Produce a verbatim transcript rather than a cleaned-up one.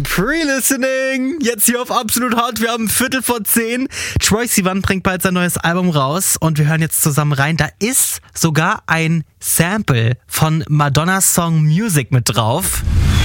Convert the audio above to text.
Pre-Listening, jetzt hier auf Absolut Hot, wir haben Viertel vor zehn. Troye Sivan bringt bald sein neues Album raus und wir hören jetzt zusammen rein. Da ist sogar ein Sample von Madonnas Song Music mit drauf.